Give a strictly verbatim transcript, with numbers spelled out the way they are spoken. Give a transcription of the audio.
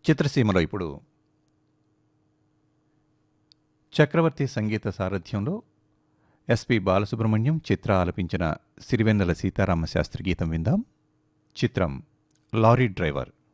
చిత్రసీమలో ఇప్పుడు చక్రవర్తి సంగీత సారథ్యంలో ఎస్పి బాలసుబ్రహ్మణ్యం చిత్ర ఆలపించిన సిరివెన్నెల సీతారామ శాస్త్రి గీతం విందాం. చిత్రం లారీ డ్రైవర్.